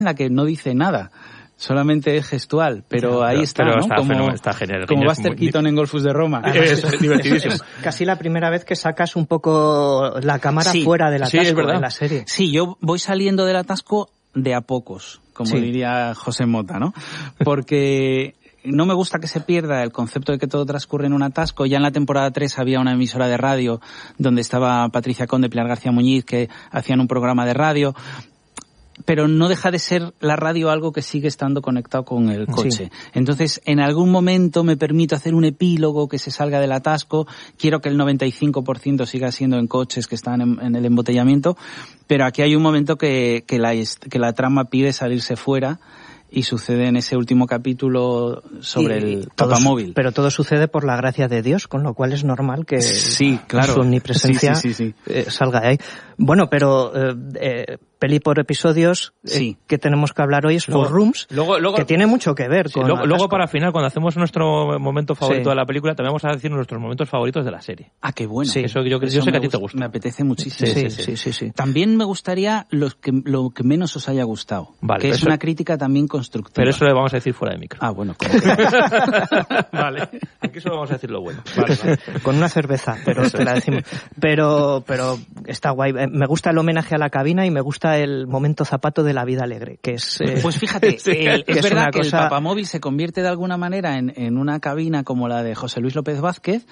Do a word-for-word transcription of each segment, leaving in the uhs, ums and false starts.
en la que no dice nada. Solamente es gestual, pero sí, ahí pero, está, pero ¿no? Está como está genial, como Buster Keaton en Golfus de Roma. Es, es divertidísimo. Es casi la primera vez que sacas un poco la cámara sí, fuera del atasco sí, es verdad. en la serie. Sí, yo voy saliendo del atasco de a pocos, como sí. diría José Mota, ¿no? Porque no me gusta que se pierda el concepto de que todo transcurre en un atasco. Ya en la temporada tres había una emisora de radio donde estaba Patricia Conde, Pilar García Muñiz, que hacían un programa de radio. Pero no deja de ser la radio algo que sigue estando conectado con el coche. Sí. Entonces, en algún momento me permito hacer un epílogo que se salga del atasco. Quiero que el noventa y cinco por ciento siga siendo en coches que están en, en el embotellamiento. Pero aquí hay un momento que, que, la, que la trama pide salirse fuera. Y sucede en ese último capítulo sobre y el papamóvil. Pero todo sucede por la gracia de Dios, con lo cual es normal que sí, claro. su omnipresencia sí, sí, sí, sí. Eh, salga de ahí. Bueno, pero eh, eh, peli por episodios sí. eh, que tenemos que hablar hoy es luego, Four Rooms, luego, luego, que tiene mucho que ver sí, con... Luego, luego para final, cuando hacemos nuestro momento favorito sí. de la película, también vamos a decir nuestros momentos favoritos de la serie. Ah, qué bueno. Sí. Eso yo, Eso yo sé que a ti gusta, te gusta. Me apetece muchísimo. Sí, sí, sí. sí, sí, sí. También me gustaría los que, lo que menos os haya gustado, vale, que es eso, una crítica también constructiva. Pero eso le vamos a decir fuera de micro. Ah, bueno. Vale. Aquí solo vamos a decir lo bueno. Vale, vale. Con una cerveza, pero te la decimos. Pero, pero está guay. Me gusta el homenaje a la cabina y me gusta el momento zapato de la vida alegre, que es... Eh, pues fíjate, sí, el, es, es verdad que cosa... el papamóvil se convierte de alguna manera en, en una cabina como la de José Luis López Vázquez,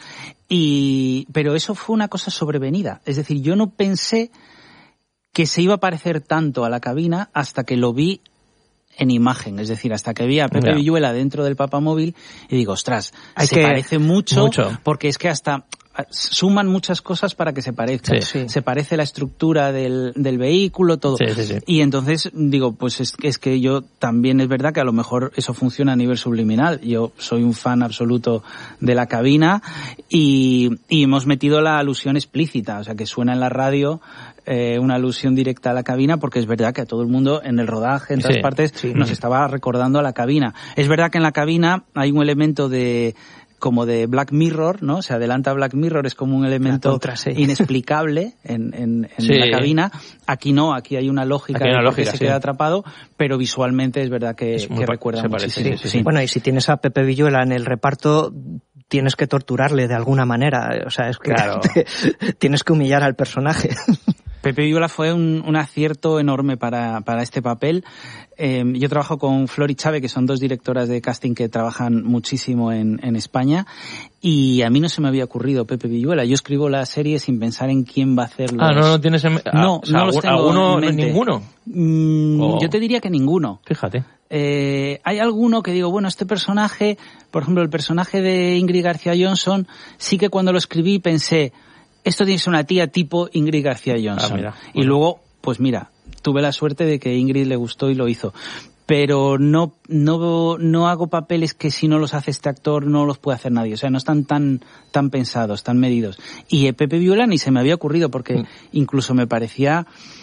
y pero eso fue una cosa sobrevenida. Es decir, yo no pensé que se iba a parecer tanto a la cabina hasta que lo vi en imagen, es decir, hasta que vi a Pepe yeah. Villuela dentro del papamóvil y digo, ostras, Hay se que... parece mucho, mucho, porque es que hasta suman muchas cosas para que se parezca. Sí, sí. Se parece la estructura del, del vehículo, todo. Sí, sí, sí. Y entonces digo, pues es, es que yo también es verdad que a lo mejor eso funciona a nivel subliminal. Yo soy un fan absoluto de la cabina y, y hemos metido la alusión explícita, o sea que suena en la radio eh, una alusión directa a la cabina, porque es verdad que a todo el mundo en el rodaje, en todas sí, partes, sí. nos estaba recordando a la cabina. Es verdad que en la cabina hay un elemento de como de Black Mirror, ¿no? Se adelanta Black Mirror, es como un elemento contra, sí. inexplicable en, en, en sí. la cabina. Aquí no, aquí hay una lógica hay una de lógica, que se sí. queda atrapado, pero visualmente es verdad que, es que recuerda mucho. Parece, sí, sí, sí. Bueno, y si tienes a Pepe Villuela en el reparto, tienes que torturarle de alguna manera. O sea, es que claro. te, tienes que humillar al personaje. Pepe Villuela fue un, un acierto enorme para, para este papel. Eh, yo trabajo con Flor y Chávez, que son dos directoras de casting que trabajan muchísimo en, en España, y a mí no se me había ocurrido Pepe Villuela. Yo escribo la serie sin pensar en quién va a hacer los... Ah, no, no tienes... En... No, ah, o sea, no los tengo ¿alguno, en mente. ninguno? Mm, oh. Yo te diría que ninguno. Fíjate. Eh, hay alguno que digo, bueno, este personaje, por ejemplo, el personaje de Ingrid García Johnson, sí que cuando lo escribí pensé, esto tiene que ser una tía tipo Ingrid García Johnson. Ah, mira, y bueno. luego, pues mira, tuve la suerte de que Ingrid le gustó y lo hizo. Pero no, no, no hago papeles que si no los hace este actor no los puede hacer nadie. O sea, no están tan, tan pensados, tan medidos. Y eh, Pepe Villuela ni se me había ocurrido porque mm. incluso me parecía,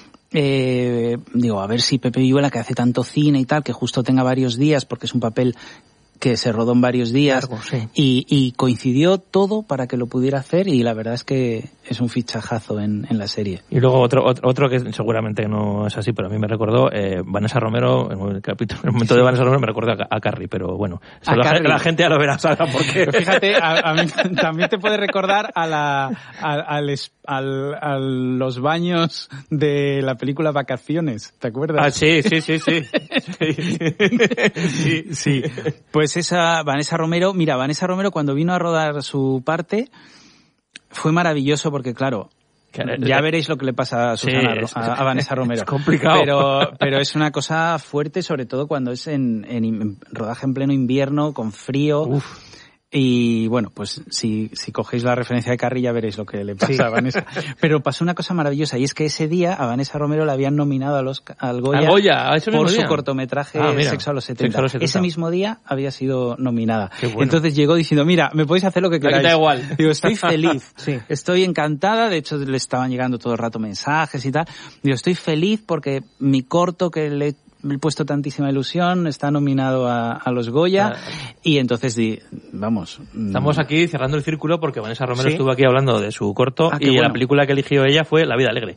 eh, digo, a ver si Pepe Villuela, que hace tanto cine y tal, que justo tenga varios días porque es un papel que se rodó en varios días. Largo, sí. y, y coincidió todo para que lo pudiera hacer y la verdad es que es un fichajazo en, en la serie. Y luego otro, otro otro que seguramente no es así, pero a mí me recordó eh, Vanessa Romero, en el capítulo, en el momento sí. de Vanessa Romero me recordó a, a Carrie, pero bueno, a la, Carrie. la gente ya lo verá, ¿sabes? Porque fíjate, a, a mí también te puede recordar a la a, al, al, a los baños de la película Vacaciones, ¿te acuerdas? Ah, sí, sí, sí, sí. sí, sí. Pues esa Vanessa Romero, mira, Vanessa Romero cuando vino a rodar su parte fue maravilloso porque, claro, ya veréis lo que le pasa a Susana, sí, es, a, a Vanessa Romero. Es complicado. Pero, pero es una cosa fuerte, sobre todo cuando es en, en, en rodaje en pleno invierno, con frío. Uf. Y bueno, pues si, si cogéis la referencia de Carrie ya veréis lo que le pasa sí. a Vanessa. Pero pasó una cosa maravillosa y es que ese día a Vanessa Romero la habían nominado a los, al Goya, ¿Al Goya? ¿A ese mismo por día? su cortometraje ah, mira, Sexo a los setenta. Sexo a los setenta. Ese mismo día había sido nominada. Qué bueno. Entonces llegó diciendo, mira, me podéis hacer lo que queráis. Da igual. Digo, estoy feliz. sí. Estoy encantada. De hecho, le estaban llegando todo el rato mensajes y tal. Digo, estoy feliz porque mi corto que le me he puesto tantísima ilusión, está nominado a, a los Goya ah. y entonces di, vamos. Estamos aquí cerrando el círculo porque Vanessa Romero ¿Sí? estuvo aquí hablando de su corto ah, y bueno. la película que eligió ella fue La vida alegre.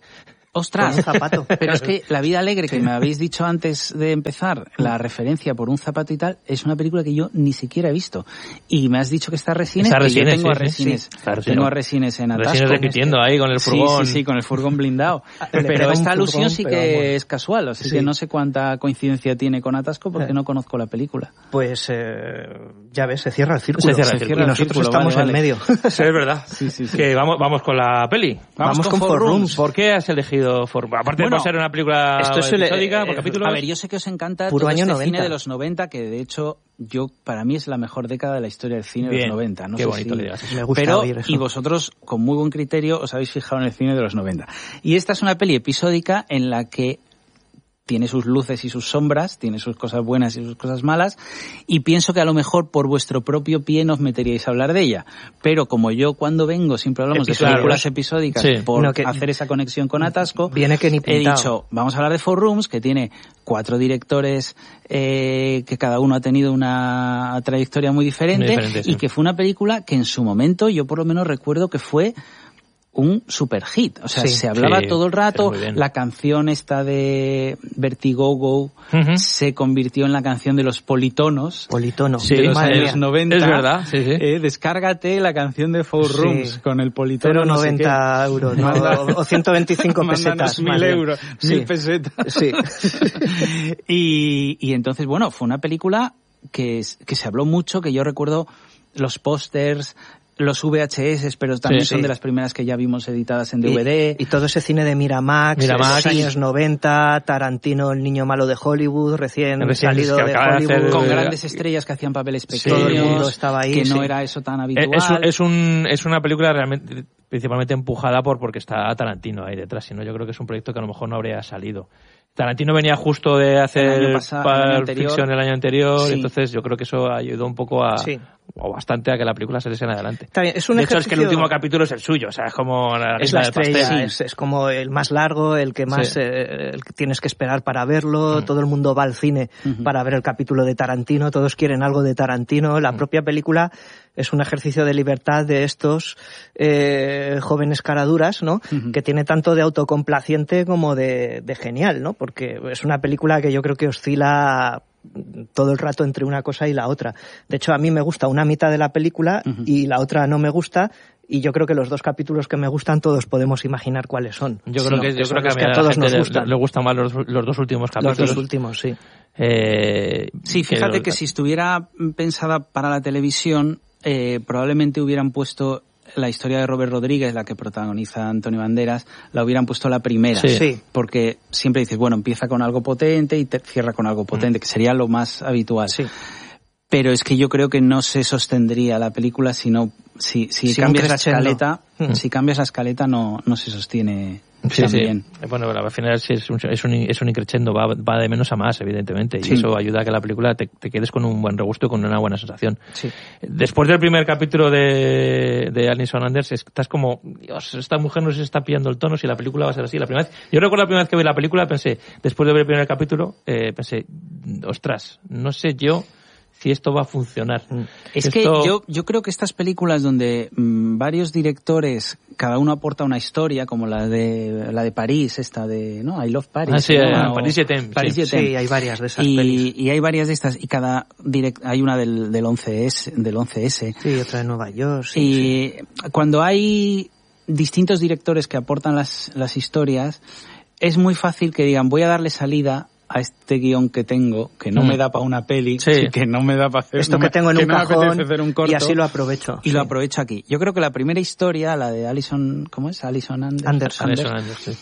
Ostras, un zapato. Pero es que La vida alegre, que me habéis dicho antes de empezar, la referencia por un zapato y tal, es una película que yo ni siquiera he visto. Y me has dicho que está a Resines, está que Resines, yo tengo sí, a Resines, sí. Claro, tengo sí, a Resines en atasco. Resines repitiendo ahí con el furgón. Sí, sí, sí, con el furgón blindado. Pero esta alusión sí que bueno. es casual, así sí. que no sé cuánta coincidencia tiene con atasco porque eh. no conozco la película. Pues eh, ya ves, se cierra el círculo. Se cierra el círculo. Y nosotros círculo, estamos vale, vale. en medio. Sí, es verdad. Sí, sí, sí. Que vamos, vamos con la peli. Vamos, vamos con, con Four Rooms. ¿Por qué has elegido Four Rooms? Aparte bueno, de ser una película esto es episódica, el, por capítulos. A ver, yo sé que os encanta Puro todo año este noventa. cine de los noventa, que de hecho yo para mí es la mejor década de la historia del cine Bien, de los noventa. No qué sé bonito si... le digas eso. Me gusta Pero, oír eso. Y vosotros, con muy buen criterio, os habéis fijado en el cine de los noventa. Y esta es una peli episódica en la que tiene sus luces y sus sombras, tiene sus cosas buenas y sus cosas malas, y pienso que a lo mejor por vuestro propio pie nos meteríais a hablar de ella. Pero como yo cuando vengo siempre hablamos Episodios. de películas episódicas sí. por no, que, hacer esa conexión con Atasco, viene que ni he dicho, vamos a hablar de Four Rooms, que tiene cuatro directores eh, que cada uno ha tenido una trayectoria muy diferente, muy diferente sí. y que fue una película que en su momento yo por lo menos recuerdo que fue un super hit, o sea, sí, se hablaba sí, todo el rato, la canción esta de Vertigogo uh-huh. se convirtió en la canción de los politonos, politonos sí, de los años noventa, es verdad, sí, sí. Eh, descárgate la canción de Four Rooms sí. con el politono, pero noventa no euros, ¿no? o ciento veinticinco pesetas, mil euros, sí. mil pesetas, sí. y, y entonces, bueno, fue una película que, que se habló mucho, que yo recuerdo los pósters, los V H S, pero también sí, son sí. de las primeras que ya vimos editadas en D V D. Y, y todo ese cine de Miramax, Miramax los años noventa, Tarantino, el niño malo de Hollywood, recién, recién salido de Hollywood. Hacer, con grandes estrellas que hacían papeles pequeños, sí, todo el mundo estaba ahí, que sí. no era eso tan habitual. Es, es, un, es una película realmente, principalmente empujada por porque está Tarantino ahí detrás, si no yo creo que es un proyecto que a lo mejor no habría salido. Tarantino venía justo de hacer Pulp Fiction el año anterior, sí. entonces yo creo que eso ayudó un poco a, sí. o bastante a que la película se en adelante. Está bien, es un de ejercicio... hecho, es que el último capítulo es el suyo, o sea, es como la, es la estrella, pastel. Es, es como el más largo, el que más sí. eh, el que tienes que esperar para verlo, mm. todo el mundo va al cine mm-hmm. para ver el capítulo de Tarantino, todos quieren algo de Tarantino, la mm. propia película es un ejercicio de libertad de estos eh, jóvenes caraduras, ¿no? Uh-huh. Que tiene tanto de autocomplaciente como de, de genial, ¿no? Porque es una película que yo creo que oscila todo el rato entre una cosa y la otra. De hecho, a mí me gusta una mitad de la película uh-huh. y la otra no me gusta. Y yo creo que los dos capítulos que me gustan todos podemos imaginar cuáles son. Yo creo sí, que, yo creo que, que a, a todos nos le, gustan. Le gustan más los, los dos últimos capítulos. Los dos últimos, sí. Eh, sí, fíjate que, que si estuviera pensada para la televisión, eh, probablemente hubieran puesto la historia de Robert Rodríguez, la que protagoniza Antonio Banderas, la hubieran puesto la primera. Sí. sí. Porque siempre dices, bueno, empieza con algo potente y te cierra con algo potente, mm. que sería lo más habitual. Sí. Pero es que yo creo que no se sostendría la película si no, si, si cambias la escaleta, mm. si cambias la escaleta no, no se sostiene. Sí, también. sí. Bueno, al final sí es un, es un, es un increchendo, va, va de menos a más, evidentemente, sí. y eso ayuda a que la película te, te quedes con un buen regusto y con una buena sensación. Sí. Después del primer capítulo de, de Alison Anders, estás como, Dios, esta mujer no se está pillando el tono, si la película va a ser así. La primera vez, yo recuerdo la primera vez que vi la película, pensé, después de ver el primer capítulo, eh, pensé, ostras, no sé yo si esto va a funcionar. Es esto... que yo, yo creo que estas películas donde mmm, varios directores, cada uno aporta una historia, como la de la de París, esta de, ¿no? I Love Paris. Ah, sí, ¿no? París y Tem. París sí. y Tem. Sí, hay varias de esas y, pelis. Y hay varias de estas, y cada direct, hay una del, del once ese, del once ese. Sí, otra de Nueva York. Sí, y sí. cuando hay distintos directores que aportan las, las historias, es muy fácil que digan, voy a darle salida a este guión que tengo, que no mm. me da para una peli, sí. que no me da para hacer... Esto no que me, tengo en que un no cajón hacer un corto, y así lo aprovecho. Y sí. lo aprovecho aquí. Yo creo que la primera historia, la de Alison... ¿Cómo es? Alison Anders. Anderson. Anderson, Anders, sí.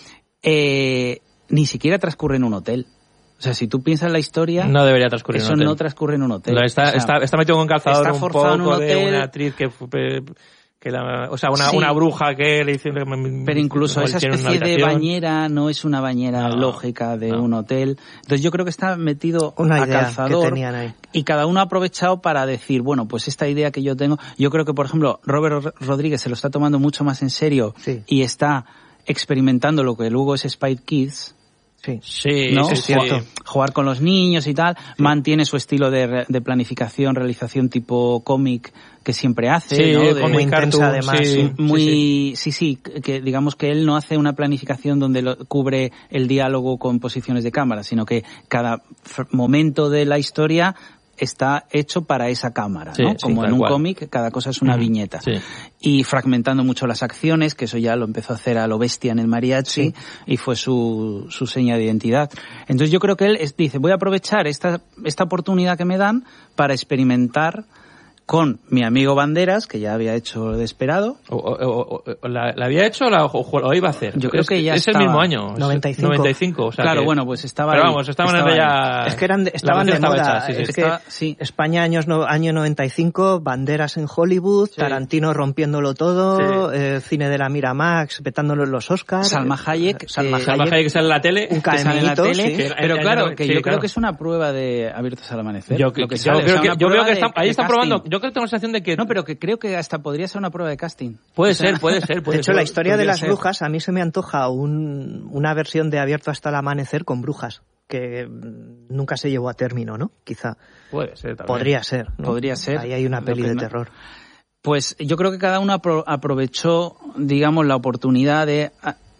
eh, ni siquiera transcurre en un hotel. O sea, si tú piensas en la historia... No debería transcurrir en un hotel. Eso no transcurre en un hotel. Está, o sea, está, está metido con calzador un poco en un hotel, de una actriz que... Fue, que la, o sea, una, sí. una bruja que le hizo... Pero incluso esa especie de bañera no es una bañera no, lógica de no. un hotel. Entonces yo creo que está metido una a calzador que tenían ahí. Y cada uno ha aprovechado para decir, bueno, pues esta idea que yo tengo... Yo creo que, por ejemplo, Robert Rodríguez se lo está tomando mucho más en serio sí. y está experimentando lo que luego es Spy Kids, Sí, sí, ¿no? es cierto. Jugar con los niños y tal. Sí. Mantiene su estilo de, de planificación, realización tipo cómic que siempre hace, sí, ¿no? De, muy intensa además. Sí, muy, sí, sí, sí, que digamos que él no hace una planificación donde lo, cubre el diálogo con posiciones de cámara, sino que cada momento de la historia está hecho para esa cámara, ¿no? Sí, como sí, en un cómic, cada cosa es una mm, viñeta. Sí. Y fragmentando mucho las acciones, que eso ya lo empezó a hacer a lo bestia en el mariachi, sí. y fue su, su seña de identidad. Entonces yo creo que él es, dice, voy a aprovechar esta, esta oportunidad que me dan para experimentar con mi amigo Banderas, que ya había hecho Desperado. O, o, o, o, ¿la, ¿La había hecho o la o, o iba a hacer? Yo creo es, que ya es estaba. Es el mismo año. noventa y cinco. noventa y cinco, o sea claro, que... bueno, pues estaba Pero ahí, vamos, estaban estaba en ya... Es que eran, estaban de moda. Hecha, sí, sí. Es estaba, que sí. España años no, año noventa y cinco, Banderas en Hollywood, sí. Tarantino rompiéndolo todo, sí. eh, cine de la Miramax, petándolo en los Oscars. Salma Hayek. Eh, Salma, eh, Salma Hayek que sale en la tele. Un caemito, tele, sí. que, Pero claro, que sí, yo claro. creo que es una prueba de Abiertos al Amanecer. Yo, lo que yo, sale, creo o sea, que, yo veo que está, de, ahí de están casting. probando. Yo creo que tengo la sensación de que... No, pero que creo que hasta podría ser una prueba de casting. Puede o sea, ser, puede ser. Puede de hecho, ser, la historia de las ser. brujas, a mí se me antoja un, una versión de Abierto hasta el Amanecer con brujas, que nunca se llevó a término, ¿no? Quizá. Puede ser también. Podría ser, ¿no? Podría ser. Ahí hay una peli de no... terror. Pues yo creo que cada uno apro- aprovechó, digamos, la oportunidad de...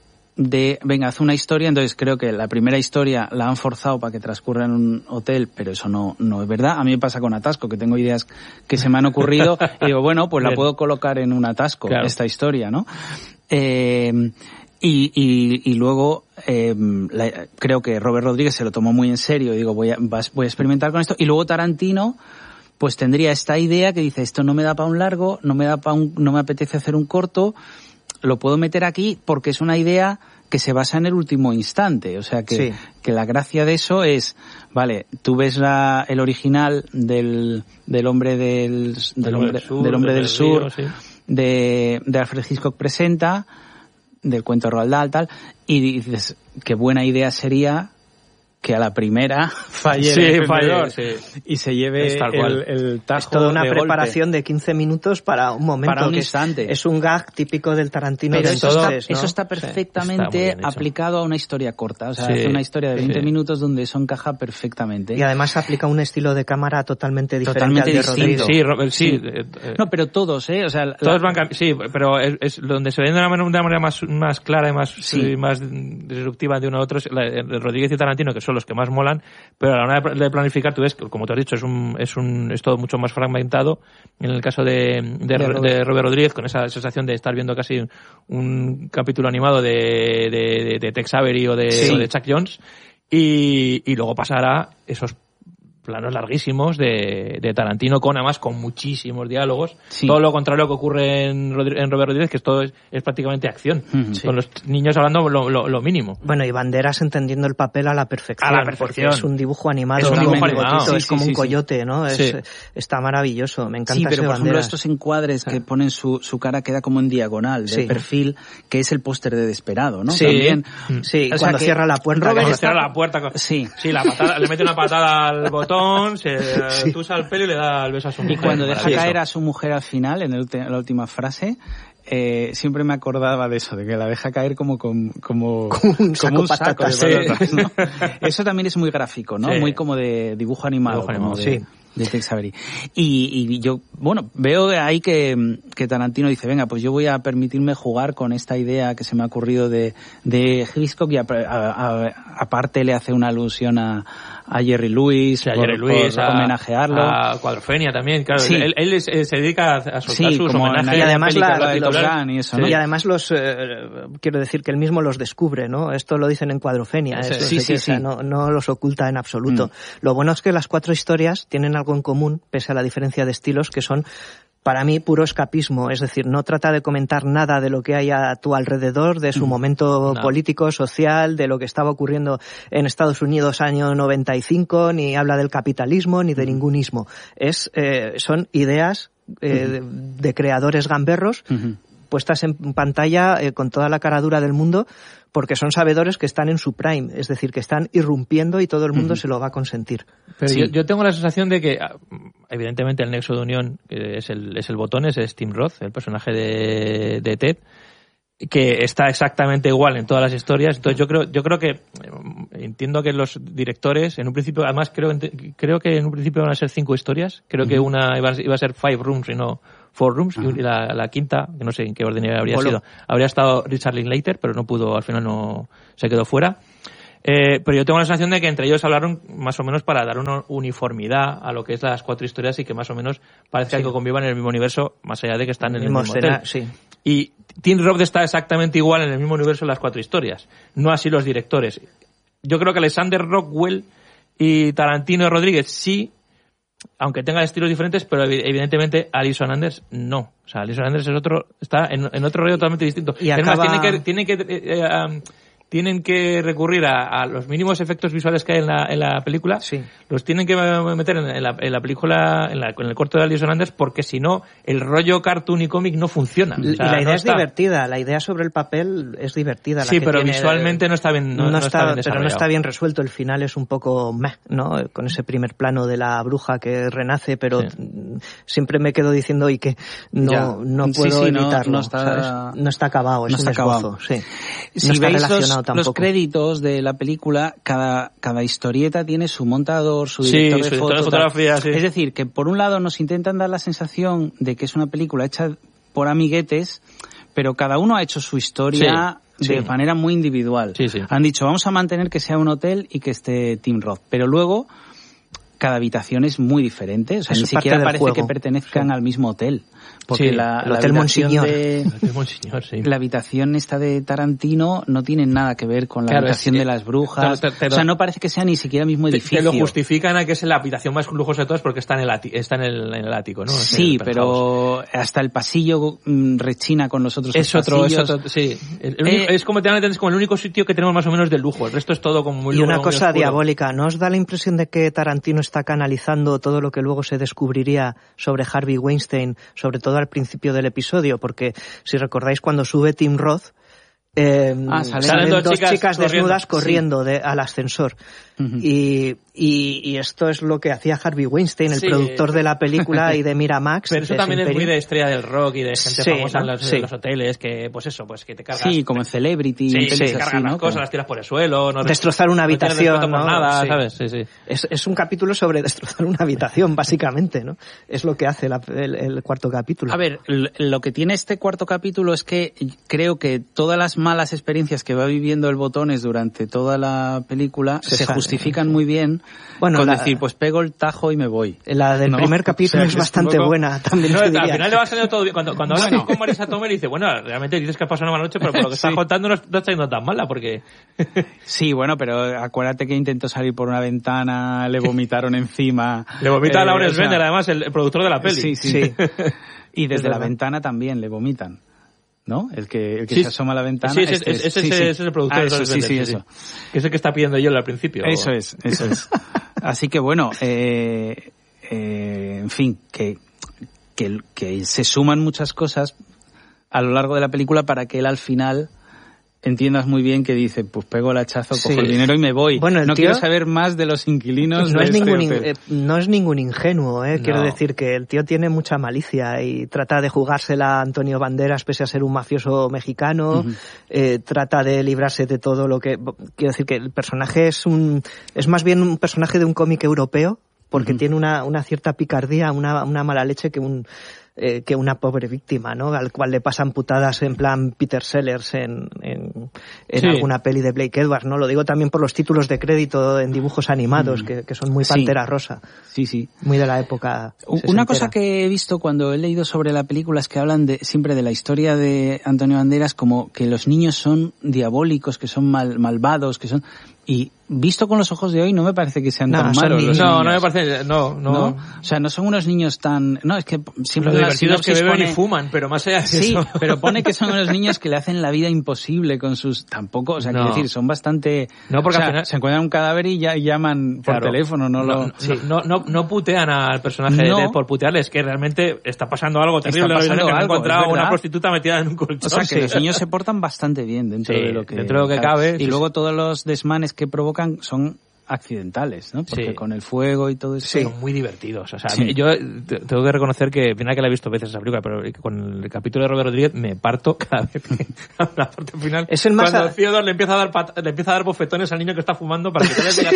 de, venga, haz una historia, entonces creo que la primera historia la han forzado para que transcurra en un hotel, pero eso no, no es verdad. A mí me pasa con Atasco, que tengo ideas que se me han ocurrido y digo, bueno, pues la puedo colocar en un Atasco, claro. esta historia, ¿no? Eh, y, y, y luego eh, la, creo que Robert Rodríguez se lo tomó muy en serio y digo, voy a, voy a experimentar con esto. Y luego Tarantino pues tendría esta idea que dice, esto no me da para un largo, no me da para un, no me apetece hacer un corto, lo puedo meter aquí porque es una idea que se basa en el último instante. O sea que, sí. que la gracia de eso es, vale, tú ves la, el original del, del hombre del, del, del hombre, sur, del, hombre del, del sur, río, sí. de, de Alfred Hitchcock presenta, del cuento de Roald Dahl, tal, y dices, qué buena idea sería que a la primera falle sí, el falle, sí. y se lleve el, el tajo. Es toda una de preparación golpe. de quince minutos para un momento. Para un que instante. Es, es un gag típico del Tarantino. Pero de eso, entonces, está, ¿no? eso está perfectamente está aplicado a una historia corta. O sea, sí, hace una historia de veinte sí. minutos donde eso encaja perfectamente. Y además aplica un estilo de cámara totalmente diferente totalmente al de distinto. Rodrigo. Sí, sí. sí. Eh, no, pero todos, ¿eh? O sea, todos la... van sí, pero es, es donde se ven de una manera, de una manera más, más clara y más, sí. y más disruptiva de uno a otro, Rodríguez y Tarantino, que son los que más molan, pero a la hora de planificar, tú ves, como tú has dicho, es un, es un, es todo mucho más fragmentado. En el caso de, de, de, Robert. de Robert Rodríguez, con esa sensación de estar viendo casi un, un capítulo animado de, de, de Tex Avery o de, sí. o de Chuck Jones, y, y luego pasará esos planos larguísimos de, de Tarantino, con además con muchísimos diálogos. Sí. Todo lo contrario que ocurre en, Rodri- en Robert Rodríguez, que esto es, es prácticamente acción, uh-huh. sí. con los niños hablando lo, lo, lo mínimo. Bueno, y Banderas entendiendo el papel a la perfección. A la perfección. Es un dibujo animado. Es un dibujo animado. Sí, es sí, como sí, un coyote, ¿no? Es, sí. Está maravilloso. Me encanta sí, pero ese por Banderas. ejemplo estos encuadres sí. que ponen su, su cara queda como en diagonal del sí. perfil, que es el póster de Desperado, ¿no? Sí, También. sí. O cuando sea cierra la puerta. Robert cuando cierra la puerta. Sí. Sí, la patada, le mete una patada al botón, se sí. tusa al pelo y le da el beso a su mujer. Y cuando deja caer a su mujer al final, en, el, en la última frase, eh, siempre me acordaba de eso, de que la deja caer como como como, como un saco, como un saco patatas, de patatas, ¿no? Eso también es muy gráfico, ¿no? Sí. Muy como de dibujo animado. Dibujo animado, como de, sí. de Tex Avery. Y, y yo, bueno, veo ahí que, que Tarantino dice, venga, pues yo voy a permitirme jugar con esta idea que se me ha ocurrido de, de Hitchcock y a, a, a, aparte le hace una alusión a, a Jerry Lewis, sí, a por, Jerry Lewis, por a, homenajearlo. A Quadrofenia también, claro. Sí. Él, él, él se dedica a soltar sí, sus como homenajes. Y además la, la de los Gun y eso, ¿no? Y además los, eh, quiero decir que él mismo los descubre, ¿no? Esto lo dicen en Cuadrofenia. Sí, ¿eh? sí, sí, que, sí. O sea, no, no los oculta en absoluto. Mm. Lo bueno es que las cuatro historias tienen algo en común, pese a la diferencia de estilos, que son para mí puro escapismo, es decir, no trata de comentar nada de lo que hay a tu alrededor, de su mm. momento no. político, social, de lo que estaba ocurriendo en Estados Unidos año noventa y cinco, ni habla del capitalismo, ni de mm. ningún ismo. Es, eh, son ideas eh, mm. de, de creadores gamberros mm-hmm. puestas en pantalla eh, con toda la caradura del mundo, porque son sabedores que están en su prime, es decir, que están irrumpiendo y todo el mundo uh-huh. se lo va a consentir. Pero sí. yo, yo tengo la sensación de que, evidentemente, el nexo de unión, que es el, es el botón, es Tim Roth, el personaje de, de Ted, que está exactamente igual en todas las historias. Entonces yo creo yo creo que entiendo que los directores en un principio, además creo creo que en un principio van a ser cinco historias, creo uh-huh. que una iba, iba a ser five rooms y no four rooms, uh-huh. y la, la quinta, que no sé en qué orden habría Bolo. sido, habría estado Richard Linklater, pero no pudo, al final no se quedó fuera. Eh, pero yo tengo la sensación de que entre ellos hablaron más o menos para dar una uniformidad a lo que es las cuatro historias y que más o menos parezca sí. que convivan en el mismo universo, más allá de que están en el mismo hotel. Sí. Y Tim Roth está exactamente igual en el mismo universo en las cuatro historias, no así los directores. Yo creo que Alexander Rockwell y Tarantino Rodríguez sí, aunque tengan estilos diferentes, pero evidentemente Alison Anders no. O sea, Alison Anders es otro, está en, en otro rollo totalmente distinto. Y acaba... es más, tiene que, tiene que eh, um, tienen que recurrir a, a los mínimos efectos visuales que hay en la, en la película, sí. los tienen que meter en, en, la, en la película, en, la, en el corto de Alison Anders, porque si no, el rollo cartoon y cómic no funciona. O sea, y la idea no es está... divertida, la idea sobre el papel es divertida. La sí, que pero tiene, visualmente no está bien no, no, no está, está bien pero no está bien resuelto. El final es un poco meh, ¿no? Con ese primer plano de la bruja que renace, pero sí. siempre me quedo diciendo y que no, ya. no puedo sí, sí, evitarlo. No, no, está... no está acabado, es no un está esbozo. acabado. Sí. Si no está veis relacionado los, tampoco. Los créditos de la película, cada, cada historieta tiene su montador, su director sí, de su foto, fotografía, sí. Es decir, que por un lado nos intentan dar la sensación de que es una película hecha por amiguetes, pero cada uno ha hecho su historia sí, de sí. manera muy individual. Sí, sí. Han dicho, vamos a mantener que sea un hotel y que esté Tim Roth, pero luego cada habitación es muy diferente, o sea, es ni siquiera parece juego. que pertenezcan sí. al mismo hotel. Porque sí, la, el la Hotel Monsignor. De, el Hotel Monsignor, sí. La habitación esta de Tarantino no tiene nada que ver con la claro, habitación es, de las brujas. Te, te, te, o sea, no parece que sea ni siquiera el mismo edificio. Te, te lo justifican a que es la habitación más lujosa de todas porque está en el, ati, está en el, en el ático, ¿no? Sí, el pero hasta el pasillo mmm, rechina con los otros es otro, pasillos. Es otro, sí. El, el único, eh, es como te van a entender, como el único sitio que tenemos más o menos de lujo. El resto es todo como muy Y lujo, una cosa oscuro. diabólica, ¿no os da la impresión de que Tarantino está canalizando todo lo que luego se descubriría sobre Harvey Weinstein, sobre todo al principio del episodio? Porque si recordáis cuando sube Tim Roth, eh, ah, salen, salen dos, dos chicas, chicas corriendo. desnudas corriendo sí. de, al ascensor. Uh-huh. Y, y, y esto es lo que hacía Harvey Weinstein, el sí. productor de la película y de Miramax. Pero eso también es muy de estrella del rock y de gente sí, famosa ¿no? en, los, sí. en los hoteles, que pues eso, pues que te cargas. Sí, como en Celebrity. Sí, en sí, así, cargan ¿no? las cosas, las tiras por el suelo. No destrozar una no habitación, por ¿no? nada, sí. ¿sabes? Sí, sí. Es, es un capítulo sobre destrozar una habitación, básicamente, ¿no? Es lo que hace la, el, el cuarto capítulo. A ver, lo que tiene este cuarto capítulo es que creo que todas las malas experiencias que va viviendo el Botones durante toda la película se, se sale, justifican sí. muy bien bueno, con la, decir, pues pego el tajo y me voy. La del ¿no? primer capítulo o sea, es bastante es poco... buena. También no, al final le va saliendo todo bien. Cuando, cuando hablas bueno. con Marisa Tomei dice, bueno, realmente dices que has pasado una mala noche, pero por lo que sí. estás contando no, no está yendo tan mala, porque... sí, bueno, pero acuérdate que intentó salir por una ventana, le vomitaron encima. Le vomita eh, a Lawrence o sea, Bender, además, el, el productor de la peli. Sí, sí. sí. Y desde la ventana también le vomitan. ¿No? El que, el que sí. se asoma a la ventana. Sí, ese, este es, ese, sí, ese, sí. ese es el productor ah, de eso, los sí, sí, eso. Que es el que está pidiendo yo al principio. Eso es, eso es. Así que bueno, eh, eh, en fin, que, que, que se suman muchas cosas a lo largo de la película para que él al final entiendas muy bien que dice, pues pego el hachazo, cojo sí. el dinero y me voy. Bueno, no tío, quiero saber más de los inquilinos no de es este ningún hotel. Eh, no es ningún ingenuo, eh. No. Quiero decir que el tío tiene mucha malicia y trata de jugársela a Antonio Banderas pese a ser un mafioso mexicano, uh-huh. eh, trata de librarse de todo lo que... Quiero decir que el personaje es un es más bien un personaje de un cómic europeo porque uh-huh. tiene una, una cierta picardía, una, una mala leche que un... Eh, que una pobre víctima, ¿no? Al cual le pasan putadas en plan Peter Sellers en, en, en sí. alguna peli de Blake Edwards, ¿no? Lo digo también por los títulos de crédito en dibujos animados, mm. que, que son muy Pantera sí. Rosa. Sí, sí. Muy de la época sesentera. Una cosa que he visto cuando he leído sobre la película es que hablan de, siempre de la historia de Antonio Banderas como que los niños son diabólicos, que son mal, malvados, que son... Y visto con los ojos de hoy no me parece que sean no, tan malos los no, niños. No, me parece, no, no, no. O sea, no son unos niños tan... No, es que siempre... Lo divertido es que beben pone... y fuman, pero más allá de sí, eso... Sí, pero pone que son unos niños que le hacen la vida imposible con sus... Tampoco, o sea, no. quiero decir, son bastante... No, porque o sea, al final... se encuentran un cadáver y ya llaman por claro. teléfono, no, no lo... Sí. No, no, no putean al personaje no. de Ed por putearle, es que realmente está pasando algo terrible. Está pasando que algo, me he encontrado una prostituta metida en un colchón. O sea, que sí. los niños se portan bastante bien dentro sí, de lo que... dentro de lo que cabe. Y sí, luego sí. todos los desmanes que provocan son accidentales, ¿no? Porque sí. con el fuego y todo eso. Sí, son muy divertidos. O sea, sí. yo tengo que reconocer que, mira que la he visto veces esa película, pero con el capítulo de Robert Rodríguez me parto cada vez que a la parte final. Es el más cuando a... Theodore le empieza a dar pat... le empieza a dar bofetones al niño que está fumando para que te vea.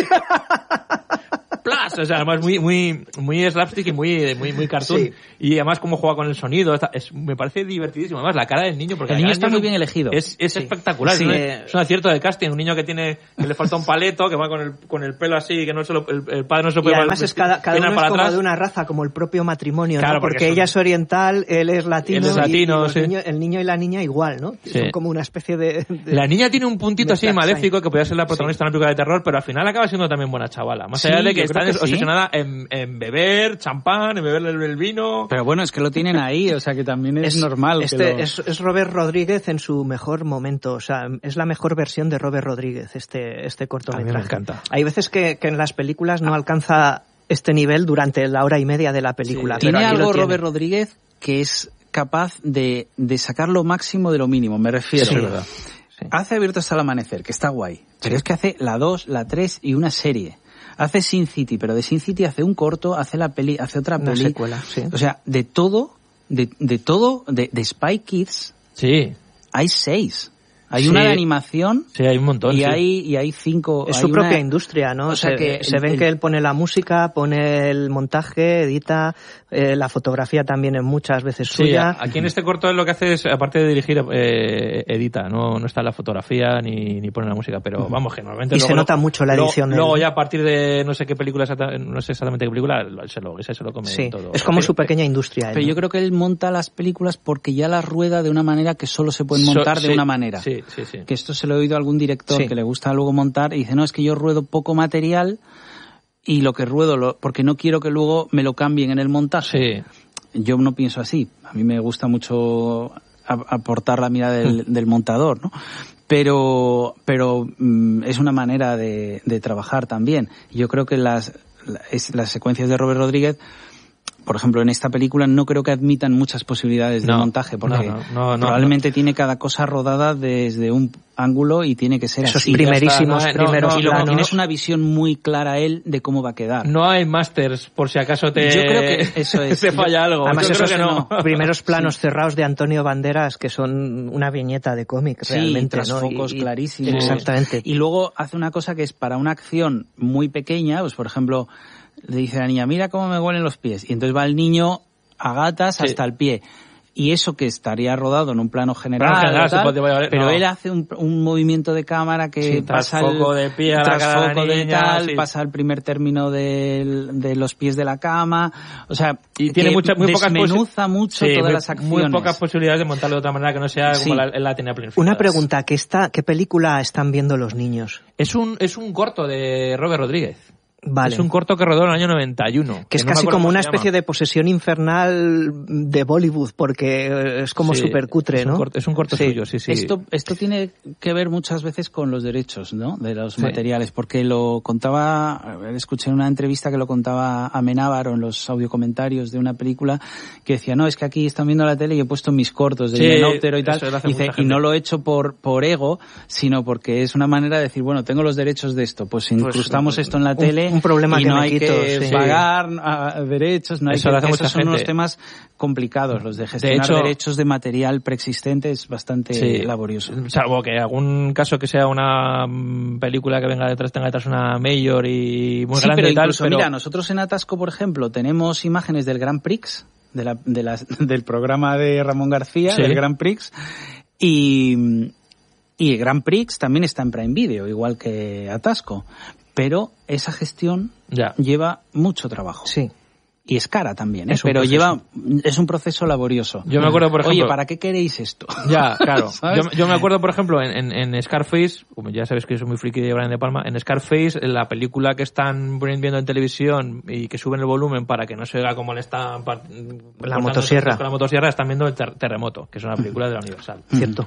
¡Plas! O sea, además muy muy muy slapstick y muy muy muy cartoon. Sí. Y además cómo juega con el sonido, es, me parece divertidísimo. Además la cara del niño, porque el niño está muy bien elegido. Es, es sí. espectacular. Sí. Es, un, es un acierto de casting. Un niño que tiene que le falta un paleto, que va con el con el pelo así, que no se lo, el, el padre no se lo puede. Y además es cada, cada uno es como atrás. De una raza, como el propio matrimonio, claro, ¿no? Porque, porque son, ella es oriental, él es latino, él es latino y, y sí. niños, el niño y la niña igual, ¿no? Sí. Son como una especie de, de la niña tiene un puntito así maléfico que podría ser la protagonista sí. de una película de terror, pero al final acaba siendo también buena chavala. Más allá sí, de que está obsesionada sí. en, en beber champán, en beber el, el vino. Pero bueno, es que lo tienen ahí, o sea que también es, es normal. Este que lo... es, es Robert Rodríguez en su mejor momento, o sea, es la mejor versión de Robert Rodríguez, este, este cortometraje. A mí me encanta. Hay veces que, que en las películas no alcanza este nivel durante la hora y media de la película. Sí. Pero tiene algo tiene. Robert Rodríguez que es capaz de, de sacar lo máximo de lo mínimo, me refiero. Sí, verdad. Sí. Hace Abierto hasta el amanecer, que está guay, pero sí. es que hace la dos, la tres y una serie. Hace Sin City, pero de Sin City hace un corto, hace la peli, hace otra una peli. Secuela, sí. O sea, de todo, de, de todo, de, de Spy Kids, sí. hay seis. Hay sí. una de animación. Sí, hay un montón. Y sí. hay y hay cinco. Es hay su una... propia industria, ¿no? O sea se, que se el, ven el... que él pone la música, pone el montaje, edita, eh, la fotografía también es muchas veces sí, suya. Aquí en este corto él lo que hace es, aparte de dirigir, eh, edita. No, no está la fotografía ni, ni pone la música, pero vamos, que normalmente. Y luego, se nota mucho la edición. Luego, luego ya a partir de no sé qué película, no sé exactamente qué película, se lo, ese se lo come sí, todo. Es como su pequeña industria. Pero él, ¿no? yo creo que él monta las películas porque ya las rueda de una manera que solo se pueden montar so, de sí, una manera. Sí, sí, sí. Que esto se lo he oído a algún director Sí. que le gusta luego montar y dice, no, es que yo ruedo poco material y lo que ruedo, lo, porque no quiero que luego me lo cambien en el montaje. Sí. Yo no pienso así. A mí me gusta mucho a, aportar la mirada del, del montador, ¿no? Pero, pero mm, es una manera de, de trabajar también. Yo creo que las, las, las secuencias de Robert Rodríguez, por ejemplo, en esta película no creo que admitan muchas posibilidades de no, montaje, porque no, no, no, probablemente no. tiene cada cosa rodada desde un ángulo y tiene que ser Esos así. primerísimos, no, primeros no, no, y luego planos. tienes una visión muy clara él de cómo va a quedar. No hay masters, por si acaso te... Yo creo que eso es. te falla Yo, algo. Además, Yo esos creo que no. primeros planos sí. cerrados de Antonio Banderas que son una viñeta de cómic, sí, realmente. tras ¿no? focos y, clarísimos. Exactamente. Y luego hace una cosa que es para una acción muy pequeña, pues por ejemplo, le dice a la niña, mira cómo me huelen los pies. Y entonces va el niño a gatas sí. hasta el pie. Y eso que estaría rodado en un plano general, general tal, puede, vale, pero no. él hace un, un movimiento de cámara que sí, pasa foco el de pie a la cara foco de, de niña, tal, sí. pasa el primer término de, de los pies de la cama, o sea, y tiene mucha, muy pocas desmenuza mucho sí, todas muy, las acciones. Muy pocas posibilidades de montarlo de otra manera que no sea sí. como la, la tenía planificada. Una pregunta, ¿qué está, qué película están viendo los niños? Es un, es un corto de Robert Rodríguez. Vale. Es un corto que rodó en el año noventa y uno. Que, que es no casi como una llama. especie de posesión infernal de Bollywood, porque es como sí, súper cutre, es ¿no? Un corto, es un corto sí. suyo, sí, sí. Esto, esto tiene que ver muchas veces con los derechos, ¿no? De los sí. materiales, porque lo contaba, escuché en una entrevista que lo contaba Amenábar en los audiocomentarios de una película, que decía, no, es que aquí están viendo la tele y he puesto mis cortos de sí, Himenóptero y tal. Dice, y no lo he hecho por, por ego, sino porque es una manera de decir, bueno, tengo los derechos de esto, pues incrustamos pues, esto en la un, tele un problema y que no me hay quito, que sí. pagar a derechos, no hay Eso que, lo hace esos mucha son gente. unos temas complicados, los de gestionar de hecho, derechos de material preexistente es bastante sí, laborioso. Salvo que algún caso que sea una película que venga detrás, tenga detrás una mayor y muy sí, grande pero y tal, incluso, pero... mira, nosotros en Atasco, por ejemplo, tenemos imágenes del Grand Prix, de la, de las, del programa de Ramón García, sí. del Grand Prix, y, y el Grand Prix también está en Prime Video, igual que Atasco, pero esa gestión ya. lleva mucho trabajo. Sí. Y es cara también, ¿eh? Es pero proceso. lleva, es un proceso laborioso. Yo me acuerdo, por ejemplo... Oye, ¿para qué queréis esto? Ya, claro. yo, yo me acuerdo, por ejemplo, en, en, en Scarface, como ya sabéis que soy muy friki de Brian De Palma, en Scarface, en la película que están viendo en televisión y que suben el volumen para que no se oiga como le están... La motosierra. Con la motosierra están viendo el ter Terremoto, que es una película de la Universal. Cierto.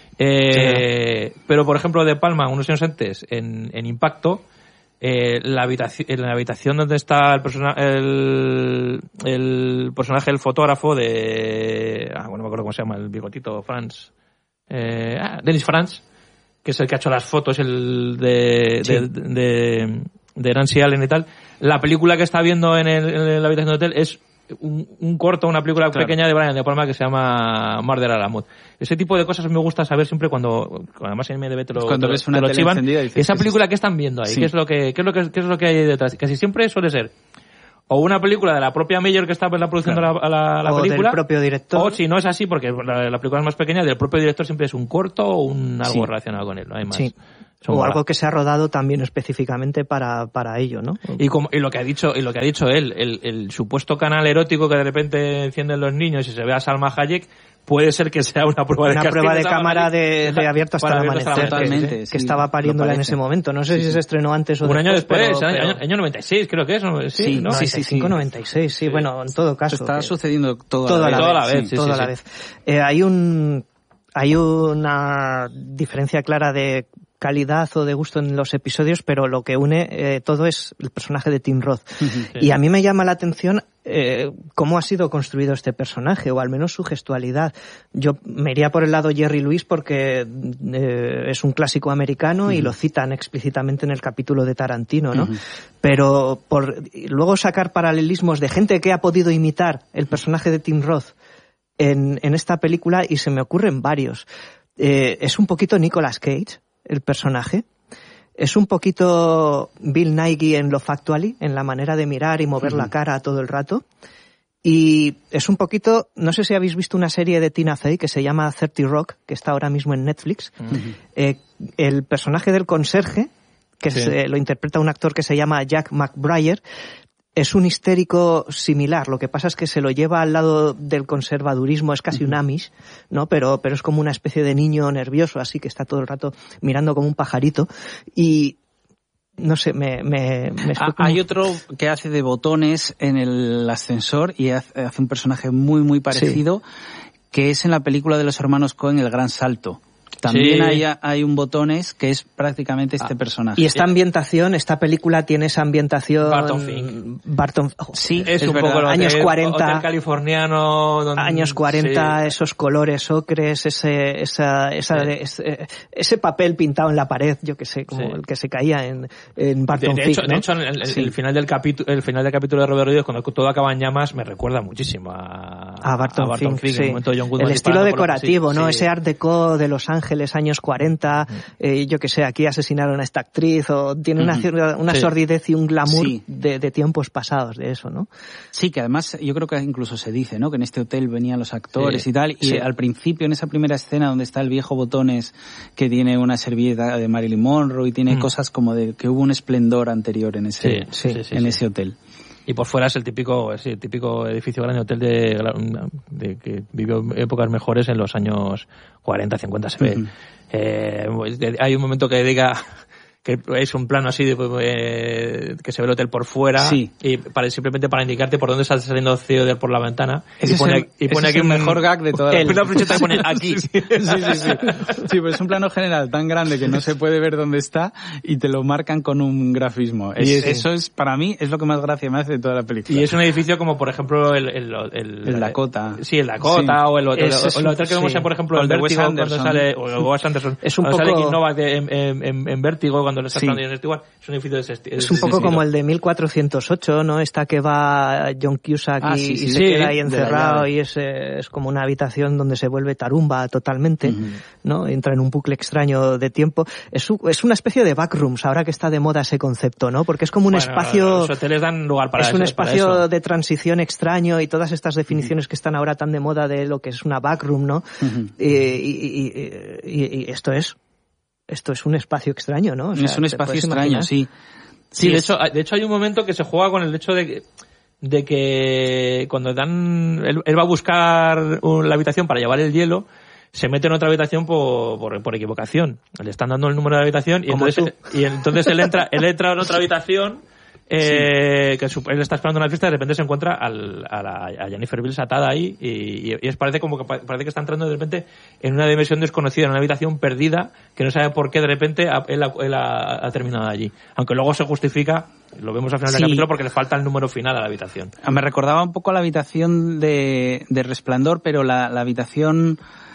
Eh, sí. Pero, por ejemplo, De Palma, unos años antes, en, en Impacto... Eh, la habitación, en la habitación donde está el, persona, el, el personaje del fotógrafo de... Ah, bueno, no me acuerdo cómo se llama, el bigotito, Franz. Eh, ah, Dennis Franz, que es el que ha hecho las fotos el de, sí. de, de, de, de Nancy Allen y tal, la película que está viendo en, el, en la habitación de hotel es un, un corto, una película claro. pequeña de Brian De Palma que se llama Murder a la Mood. Ese tipo de cosas me gusta saber siempre cuando, además en M D B te lo, cuando te, ves una te lo chivan. Dices, esa película que están viendo ahí, sí. ¿qué es lo que, qué es lo que, qué es lo que hay detrás? Casi siempre suele ser o una película de la propia Meyer que está en la producción claro. de la, la, la o película. O del propio director. O si no es así, porque la, la película es más pequeña, del propio director siempre es un corto o un algo sí. relacionado con él, no hay más. Sí. O mola. Algo que se ha rodado también específicamente para, para ello, ¿no? Y como, y lo que ha dicho, y lo que ha dicho él, el, el supuesto canal erótico que de repente encienden los niños y se ve a Salma Hayek, puede ser que sea una prueba de una prueba de cámara de, de abierto hasta el amanecer, totalmente, que, sí, que estaba pariéndola en ese momento. No sé sí, si se estrenó antes o un después. año después, pero, año, pero... año noventa y seis creo que es. ¿no? Sí, sí, ¿no? sí, sí, sí, noventa y seis, sí, sí. Bueno, en todo caso. Está sucediendo toda, toda la vez. Toda la vez, sí, toda sí, la sí. vez. Eh, hay un hay una diferencia clara de calidad o de gusto en los episodios, pero lo que une eh, todo es el personaje de Tim Roth. Sí. Y a mí me llama la atención eh, cómo ha sido construido este personaje, o al menos su gestualidad. Yo me iría por el lado Jerry Lewis porque eh, es un clásico americano uh-huh. y lo citan explícitamente en el capítulo de Tarantino, ¿no? Uh-huh. Pero por luego sacar paralelismos de gente que ha podido imitar el personaje de Tim Roth en, en esta película, y se me ocurren varios. Eh, es un poquito Nicolas Cage, el personaje. Es un poquito Bill Nighy en Love Actually, en la manera de mirar y mover uh-huh. la cara todo el rato. Y es un poquito, no sé si habéis visto una serie de Tina Fey que se llama thirty Rock, que está ahora mismo en Netflix. Uh-huh. Eh, el personaje del conserje, que sí. se, lo interpreta un actor que se llama Jack McBrayer, es un histérico similar. Lo que pasa es que se lo lleva al lado del conservadurismo, es casi uh-huh. un Amish, ¿no? Pero, pero es como una especie de niño nervioso, así que está todo el rato mirando como un pajarito. Y no sé, me... me, me ah, como... Hay otro que hace de botones en el ascensor y hace, hace un personaje muy, muy parecido, sí. que es en la película de los hermanos Coen, El Gran Salto. También sí. hay, hay un botones que es prácticamente este ah, personaje. Y esta ambientación, esta película tiene esa ambientación... Barton Fink. Barton, oh, sí, es, es un verdad. poco años cuarenta. Hotel californiano. Donde, años cuarenta, sí. esos colores ocres, ese, esa, esa, sí. ese, ese papel pintado en la pared, yo que sé, como sí. el que se caía en, en Barton de, de Fink, hecho, ¿no? De hecho, el, el, sí. el final del capítulo, el final del capítulo de Robert Rodríguez, cuando todo acaba en llamas, me recuerda muchísimo a, a Barton, a Barton Fink, Fink. Sí. El, John el estilo decorativo, ¿no? Sí. Ese art deco de Los Ángeles, años cuarenta. Eh, yo que sé, aquí asesinaron a esta actriz, o tiene una, una sí. sordidez y un glamour sí. de, de tiempos pasados de eso, ¿no? Sí, que además yo creo que incluso se dice, ¿no? Que en este hotel venían los actores sí. y tal, y sí. al principio en esa primera escena donde está el viejo Botones que tiene una servilleta de Marilyn Monroe y tiene mm. cosas como de que hubo un esplendor anterior en ese, sí, sí, sí, en sí. ese hotel. Y por fuera es el típico, sí, el típico edificio grande, hotel de, de que vivió épocas mejores en los años cuarenta, cincuenta se ve. Uh-huh. Eh, hay un momento que diga que es un plano así de, eh, que se ve el hotel por fuera sí. y para, simplemente para indicarte por dónde está saliendo C E O por la ventana. Ese y pone, es el, y pone ese aquí es el mejor gag de toda la película. Una flecheta que pone aquí. Sí, sí, sí. Sí, sí, pues es un plano general tan grande que no se puede ver dónde está y te lo marcan con un grafismo. Es, es, eso es, para mí, es lo que más gracia me hace de toda la película. Y es un edificio como, por ejemplo, el... El, el, el Dakota. Sí, el Dakota, sí. o el hotel, es, o el hotel que vemos, sí. por ejemplo, el Vértigo, cuando sale... O el Wes Anderson. Es un cuando poco... sale King Novak en, en, en, en Vértigo, cuando le está hablando en este igual. Es un edificio de ese estilo. Es un poco como el de mil cuatrocientos ocho, ¿no? Esta que va John Cusack ah, y, sí, sí, y se sí, queda ahí encerrado y es, es como una habitación donde se vuelve tarumba totalmente, uh-huh. ¿no? Entra en un bucle extraño de tiempo. Es, es una especie de backrooms, ahora que está de moda ese concepto, ¿no? Porque es como un bueno, espacio... Los hoteles dan lugar para Es eso, un espacio para eso. de transición extraño y todas estas definiciones uh-huh. que están ahora tan de moda de lo que es una backroom, ¿no? Uh-huh. Y, y, y, y, y esto es... Esto es un espacio extraño, ¿no? O sea, es un espacio extraño, imaginar? sí. Sí, de hecho, de hecho hay un momento que se juega con el hecho de que, de que cuando dan, él, él va a buscar un, la habitación para llevar el hielo, se mete en otra habitación por, por, por equivocación. Le están dando el número de la habitación y entonces, y entonces él entra, él entra en otra habitación, eh, sí. que su, él está esperando una fiesta y de repente se encuentra al, a, la, a Jennifer Beals atada ahí y, y, y es parece como que parece que está entrando de repente en una dimensión desconocida, en una habitación perdida que no sabe por qué de repente él, él ha, ha terminado allí. Aunque luego se justifica, lo vemos al final sí. del capítulo, porque le falta el número final a la habitación. Me recordaba un poco a la habitación de, de Resplandor, pero la, la habitación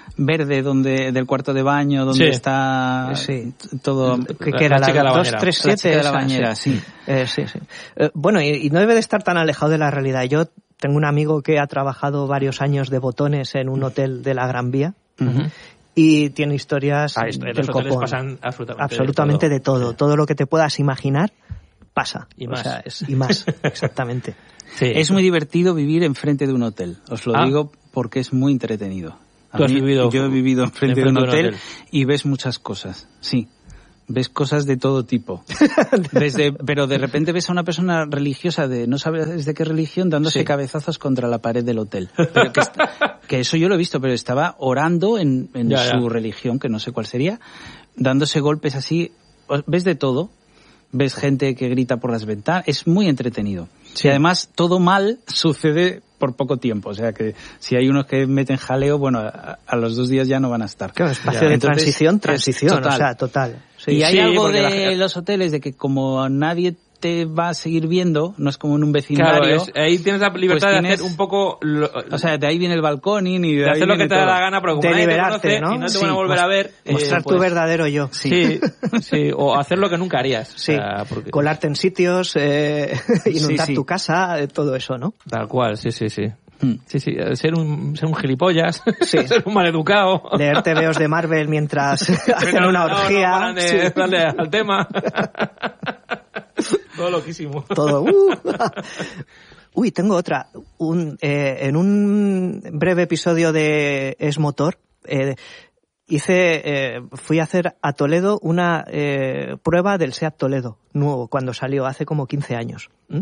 verde donde del cuarto de baño donde sí. está sí. todo que, que era la, la dos tres siete de la bañera, sí. Sí, eh, sí, sí. Eh, bueno, y, y no debe de estar tan alejado de la realidad. Yo tengo un amigo que ha trabajado varios años de botones en un hotel de la Gran Vía. Uh-huh. Y tiene historias ah, del los hoteles copón. Pasan absolutamente, absolutamente de todo. De todo. Sí. Todo lo que te puedas imaginar pasa. Y más. O sea, es, y más, exactamente. Sí. Es muy divertido vivir enfrente de un hotel. Os lo ah. digo porque es muy entretenido. ¿Tú has mí, vivido? Yo he vivido enfrente, enfrente de, un hotel, de un hotel y ves muchas cosas. Sí. Ves cosas de todo tipo. Desde, pero de repente ves a una persona religiosa de no sabes de qué religión dándose sí. cabezazos contra la pared del hotel. Pero que, está, que eso yo lo he visto, pero estaba orando en, en ya, su ya. religión, que no sé cuál sería, dándose golpes así. Ves de todo. Ves gente que grita por las ventanas. Es muy entretenido. Sí. Y además todo mal sucede por poco tiempo. O sea que si hay unos que meten jaleo, bueno, a, a los dos días ya no van a estar. Claro, espacio ya. de Entonces, transición, transición, total. O sea, total. Sí, y hay sí, algo de la... los hoteles de que como nadie te va a seguir viendo, no es como en un vecindario. Claro, es, ahí tienes la libertad pues tienes, de hacer un poco... Lo, o sea, de ahí viene el balconing y de, de ahí hacer lo que te todo. da la gana, pero como de nadie liberarte, te conoce ¿no? y no te sí, van a volver a ver... Mostrar eh, pues, tu verdadero yo. Sí, sí, o hacer lo que nunca harías. Sí, o sea, porque... colarte en sitios, eh, inundar sí, sí. tu casa, eh, todo eso, ¿no? Tal cual, sí, sí, sí. Sí, sí, ser un, ser un gilipollas, sí. ser un maleducado. Leer tebeos de Marvel mientras hacen una orgía. No, no de sí. darle al tema. Todo loquísimo. Todo. Uh. Uy, tengo otra. Un, eh, en un breve episodio de Es Motor, eh, hice, eh, fui a hacer a Toledo una eh, prueba del SEAT Toledo, nuevo, cuando salió, hace como quince años. ¿Mm?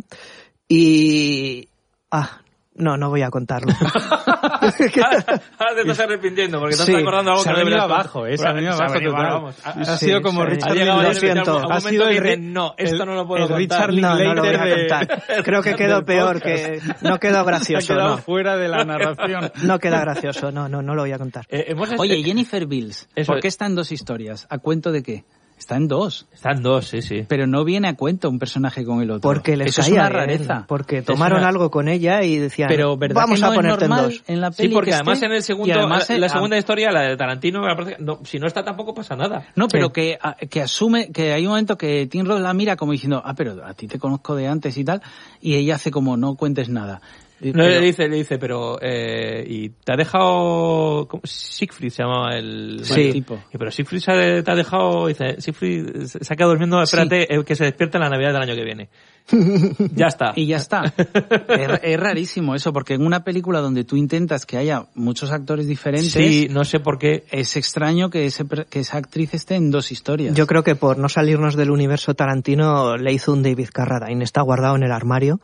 Y... Ah, no, no voy a contarlo. ahora, ahora te estás arrepintiendo porque te estás sí, acordando algo que no deberías abajo, eh, se ha venido abajo, venido total. Vamos. Ha, ha sido como sí, Richard Linklater. Lo siento. Ha sido el re... no, esto el, no lo puedo el contar. Richard Linklater no, no lo voy a de... contar. Creo que quedó peor, que no quedó gracioso. Ha quedado no. fuera de la narración. No queda gracioso, no, no, no lo voy a contar. Eh, hemos Oye, Jennifer Beals, ¿por qué está en dos historias? ¿A cuento de qué? Está en dos. Está en dos, sí, sí. Pero no viene a cuento un personaje con el otro. Porque les Eso caía es una bien, rareza. Porque tomaron una... algo con ella y decían, pero, ¿verdad vamos que no a ponerte es normal en dos? En la peli sí, porque que además esté, en el segundo, además la, en, la segunda a... historia, la de Tarantino, no, si no está tampoco pasa nada. No, pero sí. que, que asume, que hay un momento que Tim Roth la mira como diciendo, ah, pero a ti te conozco de antes y tal, y ella hace como, no cuentes nada. No, pero... le dice, le dice, pero, eh, y te ha dejado, ¿cómo? Siegfried se llamaba el sí. tipo. Y, pero Siegfried te ha dejado, dice, Siegfried se ha quedado durmiendo, espérate, sí. que se despierte en la Navidad del año que viene. Ya está. Y ya está. es, es rarísimo eso, porque en una película donde tú intentas que haya muchos actores diferentes, sí, no sé por qué, es extraño que, ese, que esa actriz esté en dos historias. Yo creo que por no salirnos del universo Tarantino le hizo un David Carradine, está guardado en el armario.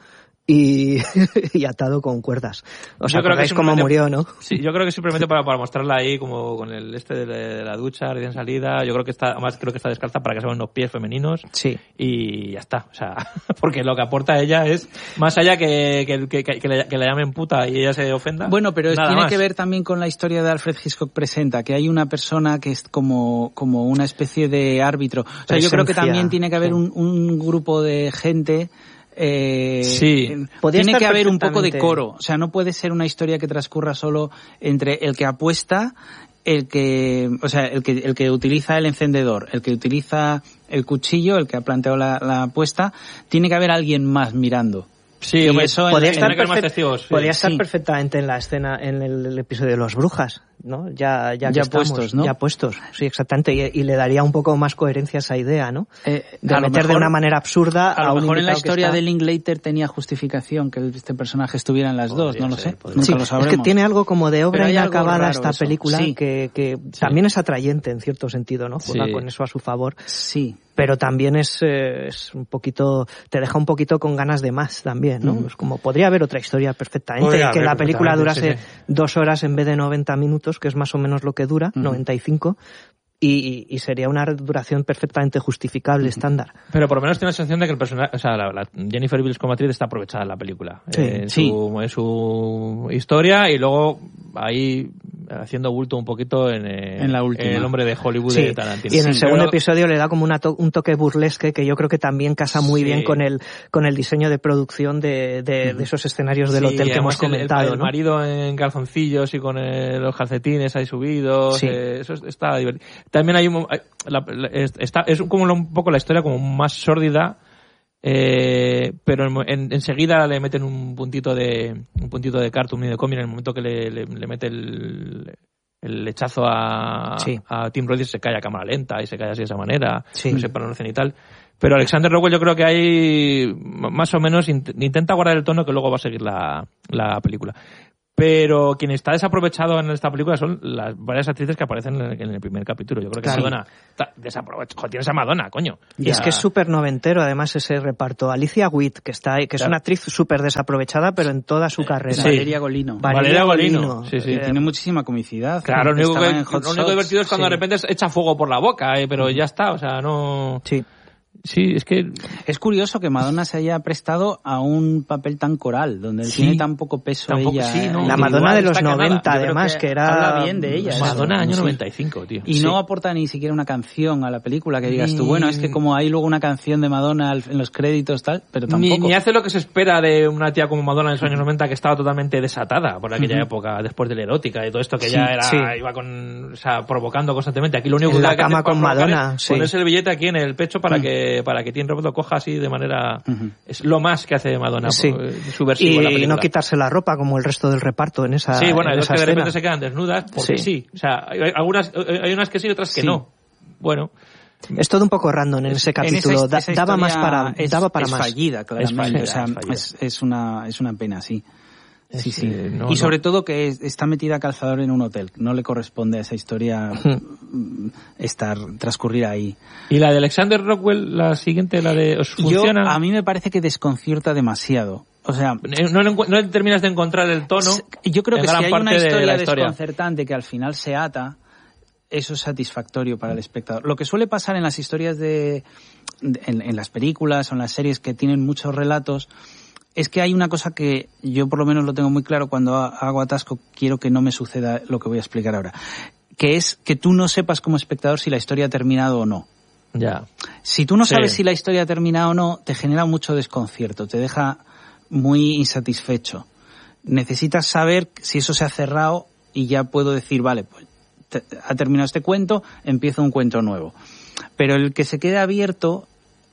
Y, y atado con cuerdas. O sea, creo que es como murió, ¿no? Sí, yo creo que simplemente para, para mostrarla ahí como con el este de, de la ducha recién salida. Yo creo que está, además creo que está descalza para que se vean los pies femeninos. Sí. Y ya está. O sea, porque lo que aporta ella es más allá que, que, que, que, le, que le llamen puta y ella se ofenda. Bueno, pero tiene más. que ver también con la historia de Alfred Hitchcock Presenta, que hay una persona que es como, como una especie de árbitro. O sea, Presencia. Yo creo que también tiene que haber un, un grupo de gente. Eh, sí, tiene que haber un poco de coro, o sea, no puede ser una historia que transcurra solo entre el que apuesta, el que, o sea, el que el que utiliza el encendedor, el que utiliza el cuchillo, el que ha planteado la, la apuesta, tiene que haber alguien más mirando. Sí, hombre, eso podría, estar, perfect, testigos, sí. podría estar sí. perfectamente en la escena, en el, el episodio de los brujas, ¿no? Ya, ya, ya estamos, puestos, ¿no? Ya puestos, sí, exactamente, y, y le daría un poco más coherencia a esa idea, ¿no? Eh, de meter mejor, de una manera absurda a, a lo un mejor en la historia está... de Linklater tenía justificación que este personaje estuviera en las podría dos, no lo ser, sé, sí, nunca lo sabremos. Es que tiene algo como de obra inacabada esta eso. película sí. que, que sí. también es atrayente en cierto sentido, ¿no? Juega sí. con eso a su favor. Sí. Pero también es, eh, es un poquito, te deja un poquito con ganas de más también, ¿no? Mm. Es como, podría haber otra historia perfectamente, podría que la película durase sí, sí. dos horas en vez de noventa minutos, que es más o menos lo que dura, mm. noventa y cinco, y, y sería una duración perfectamente justificable, mm. estándar. Pero por lo menos tiene la sensación de que el personaje, o sea, la, la Jennifer Beals como actriz está aprovechada en la película. Sí, eh, en, sí. Su, en su historia, y luego ahí haciendo bulto un poquito en, eh, en la última. El hombre de Hollywood sí. de Tarantino. Y en el sí, segundo pero... episodio le da como una to- un toque burlesque que yo creo que también casa muy sí. bien con el con el diseño de producción de, de, de esos escenarios del sí, hotel que hemos comentado. El, el, el ¿no? marido en calzoncillos y con el, los calcetines ahí subidos, sí. eh, eso está divertido. También hay un, la, la, está, es como un poco la historia como más sórdida. Eh, pero en, enseguida le meten un puntito de un puntito de cartoon y de cómic en el momento que le, le, le mete el, el lechazo a, sí. a Tim Roth, se cae a cámara lenta y se cae así de esa manera, sí. no sé, para no cenital. Pero Alexander Rockwell yo creo que hay más o menos int- intenta guardar el tono que luego va a seguir la, la película. Pero quien está desaprovechado en esta película son las varias actrices que aparecen en el, en el primer capítulo. Yo crro que claro. Madonna está desaprovechada. Tienes a Madonna, coño. Y ya. Es que es súper noventero, además, ese reparto. Alicia Witt, que está que es claro. una actriz súper desaprovechada, pero en toda su carrera. Sí. Valeria Golino. Valeria, Valeria Golino. Sí, sí. Eh, tiene muchísima comicidad. Claro, lo único, que, lo único divertido es cuando sí. de repente echa fuego por la boca, eh, pero mm. ya está, o sea, no... Sí. Sí, es que... Es curioso que Madonna se haya prestado a un papel tan coral, donde sí, tiene tan poco peso tampoco, ella. Sí, no, la Madonna de los noventa, además, que, que era... Habla bien de ella. Madonna eso, año sí. noventa y cinco, tío. Y sí. no aporta ni siquiera una canción a la película, que digas tú, bueno, es que como hay luego una canción de Madonna en los créditos, tal, pero tampoco. Ni, ni hace lo que se espera de una tía como Madonna en los años noventa, que estaba totalmente desatada por aquella uh-huh. época, después de la erótica y todo esto, que sí, ya era, sí. iba con, o sea, provocando constantemente. Aquí lo único en que la hay que cama hacer con Madonna, es sí. ponerse el billete aquí en el pecho para uh-huh. que, para que Tim Roth lo coja así de manera, uh-huh. es lo más que hace Madonna, sí. subversivo y, en la película. Y no quitarse la ropa como el resto del reparto en esa Sí, bueno, hay dos que de escena. repente se quedan desnudas porque sí. sí. O sea, hay algunas, hay unas que sí, otras que sí. no. Bueno. Es todo un poco random en ese capítulo. En esa, esa daba más para, es, daba para es más. Fallida, claramente. Es fallida, o sea, es fallida. Es, es una, es una pena, sí. Sí, sí. Eh, no, y sobre no. todo que está metida a calzador en un hotel. No le corresponde a esa historia estar, transcurrir ahí. ¿Y la de Alexander Rockwell, la siguiente, la de os funciona? Yo, a mí me parece que desconcierta demasiado. O sea, no, no, no terminas de encontrar el tono. Yo creo que si hay una historia, de la historia desconcertante que al final se ata, eso es satisfactorio para el espectador. Lo que suele pasar en las historias de, de en, en las películas o en las series que tienen muchos relatos, es que hay una cosa que yo por lo menos lo tengo muy claro cuando hago atasco, quiero que no me suceda lo que voy a explicar ahora, que es que tú no sepas como espectador si la historia ha terminado o no. Ya. Si tú no sí. sabes si la historia ha terminado o no, te genera mucho desconcierto, te deja muy insatisfecho. Necesitas saber si eso se ha cerrado y ya puedo decir, vale, pues te, ha terminado este cuento, empiezo un cuento nuevo. Pero el que se quede abierto...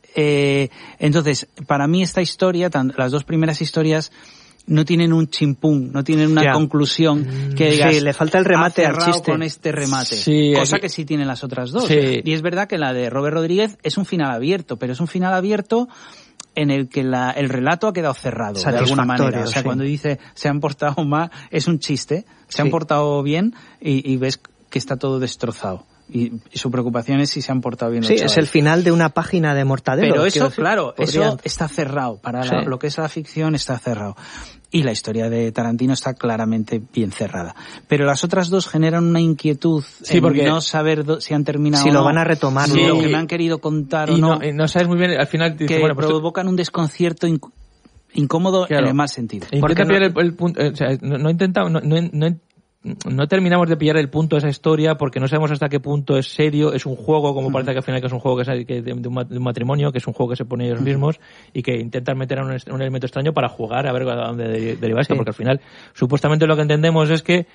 Eh, entonces, para mí esta historia, las dos primeras historias, no tienen un chimpún, no tienen una yeah. conclusión que digas, sí, le falta el remate ha al chiste con este remate, sí, cosa aquí... que sí tienen las otras dos. Sí. Y es verdad que la de Robert Rodríguez es un final abierto, pero es un final abierto en el que la, el relato ha quedado cerrado de alguna manera. O sea, sí. cuando dice se han portado mal, es un chiste, se sí. han portado bien y, y ves que está todo destrozado. Y, y su preocupación es si se han portado bien los Sí, chavales. Es el final de una página de Mortadelo. Pero eso, decir, claro, podría... eso está cerrado. Para sí. la, lo que es la ficción está cerrado. Y la historia de Tarantino está claramente bien cerrada. Pero las otras dos generan una inquietud sí, en porque no saber do, si han terminado si o no. lo van a retomar. Si sí. lo que me han querido contar y o no. no. Y no sabes muy bien, al final... Que bueno, pues provocan un desconcierto inc- incómodo claro. en el mal sentido. Porque no, el, el punto, o sea, no, no intenta... No, no, no, no terminamos de pillar el punto de esa historia porque no sabemos hasta qué punto es serio, es un juego, como uh-huh. parece que al final que es un juego que es de, de, un, de un matrimonio, que es un juego que se pone ellos uh-huh. mismos y que intentan meter a un, un elemento extraño para jugar a ver a dónde deriva esto, sí. porque al final supuestamente lo que entendemos es que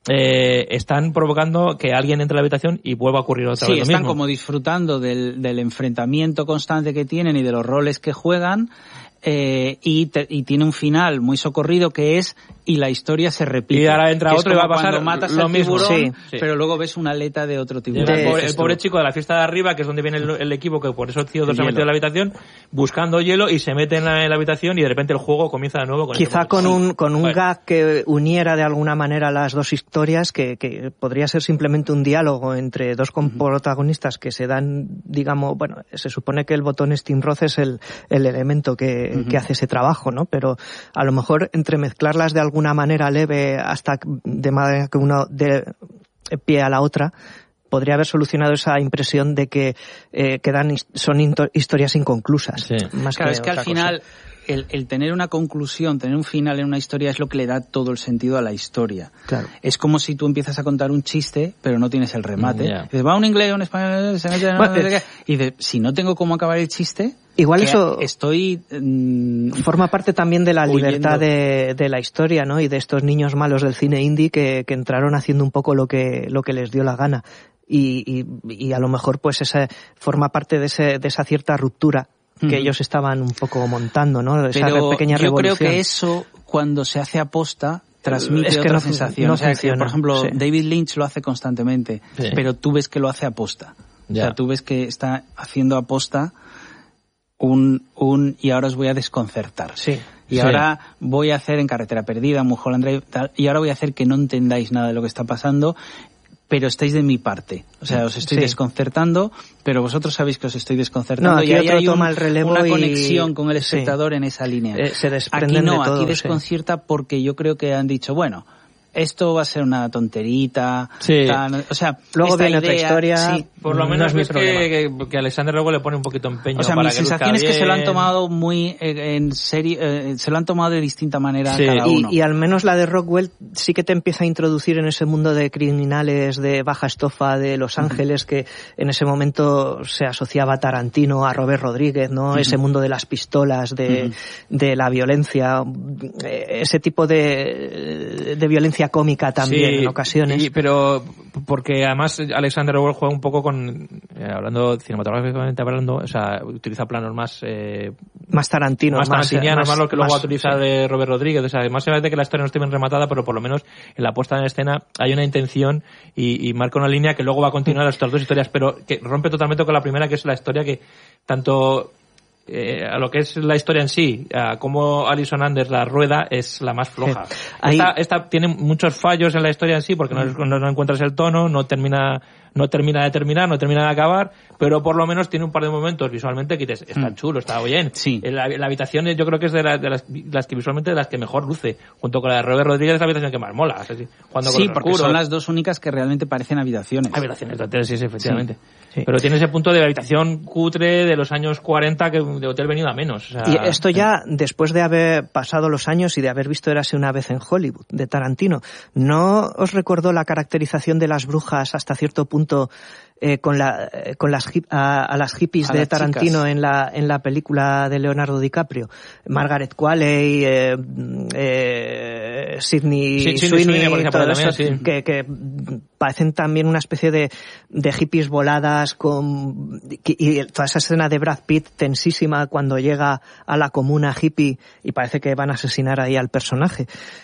eh, están provocando que alguien entre a la habitación y vuelva a ocurrir otra sí, vez lo están mismo. Como disfrutando del, del enfrentamiento constante que tienen y de los roles que juegan. Eh, y, te, y tiene un final muy socorrido que es y la historia se repite. Y ahora entra otro y va a pasar cuando matas lo al mismo. tiburón, Sí, pero luego ves una aleta de otro tiburón. El pobre, el pobre chico de la fiesta de arriba, que es donde viene el, el equipo, que por eso Theodore se ha metido en la habitación, buscando hielo y se mete en la, en la habitación y de repente el juego comienza de nuevo. Con Quizá con sí. un, con un bueno. gag que uniera de alguna manera las dos historias, que, que podría ser simplemente un diálogo entre dos uh-huh. protagonistas que se dan, digamos, bueno, se supone que el botón Tim Roth es el, el elemento que, uh-huh. que hace ese trabajo, ¿no? Pero a lo mejor entremezclarlas de alguna manera leve hasta de manera que uno dé pie a la otra podría haber solucionado esa impresión de que eh, quedan son historias inconclusas. Sí. Más claro, que es que al cosa. final el, el tener una conclusión, tener un final en una historia es lo que le da todo el sentido a la historia. Claro. Es como si tú empiezas a contar un chiste, pero no tienes el remate. Yeah. Dices, va un inglés, un español, se mete, bueno, no, eh, y dices, si no tengo cómo acabar el chiste, igual eso estoy mmm, forma parte también de la huyendo. libertad de, de la historia, ¿no? Y de estos niños malos del cine indie que, que entraron haciendo un poco lo que, lo que les dio la gana. Y, y, y a lo mejor pues esa forma parte de, ese, de esa cierta ruptura que mm. ellos estaban un poco montando, ¿no? Esa Pero pequeña yo revolución. creo que eso, cuando se hace aposta, transmite es que otra no, sensación. No o sea, funciona, que, por ejemplo, sí. David Lynch lo hace constantemente, sí. pero tú ves que lo hace aposta. Ya. O sea, tú ves que está haciendo aposta un, un, y ahora os voy a desconcertar. Sí. Y sí. ahora voy a hacer en Carretera Perdida, Mulholland Drive, tal, y ahora voy a hacer que no entendáis nada de lo que está pasando, pero estáis de mi parte. O sea, os estoy sí. desconcertando, pero vosotros sabéis que os estoy desconcertando. No, y ahí hay un, el relevo una y... conexión con el espectador sí. en esa línea. Eh, se desprenden aquí no, de todo, aquí desconcierta sí. porque yo creo que han dicho, bueno, esto va a ser una tonterita. Sí. Tan, o sea, luego viene otra idea, historia. Sí, por lo menos no es que, que, que Alexander luego le pone un poquito empeño. O sea, para mi que sensación es que bien. se lo han tomado muy eh, en serio, eh, se lo han tomado de distinta manera sí. cada uno. Y, y al menos la de Rockwell sí que te empieza a introducir en ese mundo de criminales de baja estofa de Los Ángeles, uh-huh. que en ese momento se asociaba a Tarantino, a Robert Rodríguez, ¿no? Uh-huh. Ese mundo de las pistolas, de, uh-huh. de la violencia, ese tipo de, de violencia cómica también. Sí. En ocasiones. Y, pero porque además Alexander Ward juega un poco con, eh, hablando cinematográficamente hablando, o sea, utiliza planos más eh, más tarantinos, más tarantinianos, más, más lo que luego más, utiliza sí. de Robert Rodríguez. O sea, además se ve de que la historia no esté bien rematada, pero por lo menos en la puesta en escena hay una intención y, y marca una línea que luego va a continuar las otras dos historias, pero que rompe totalmente con la primera, que es la historia que tanto Eh, a lo que es la historia en sí, a cómo Alison Anders la rueda es la más floja. Sí. Esta, esta tiene muchos fallos en la historia en sí porque no, no, no encuentras el tono, no termina no termina de terminar, no termina de acabar, pero por lo menos tiene un par de momentos visualmente que dices, está mm. chulo, está bien. Sí. La, la habitación yo creo que es de, la, de las, las que visualmente de las que mejor luce, junto con la de Robert Rodríguez es la habitación que más mola. O sea, sí, cuando sí porque son las dos únicas que realmente parecen habitaciones. Habitaciones de hotel, sí, sí, efectivamente. Sí. Sí. Pero tiene ese punto de habitación cutre de los años cuarenta que de hotel venido a menos. O sea, y esto ya después de haber pasado los años y de haber visto Érase una vez en Hollywood, de Tarantino. ¿No os recordó la caracterización de las brujas hasta cierto punto eh, con la eh, con las a, a las hippies a de las Tarantino chicas. en la en la película de Leonardo DiCaprio? Margaret Qualley, eh, eh, Sydney sí, Sweeney, Sweeney por ejemplo, también, eso, sí. que, que parecen también una especie de, de hippies voladas con y toda esa escena de Brad Pitt tensísima cuando llega a la comuna hippie y parece que van a asesinar ahí al personaje.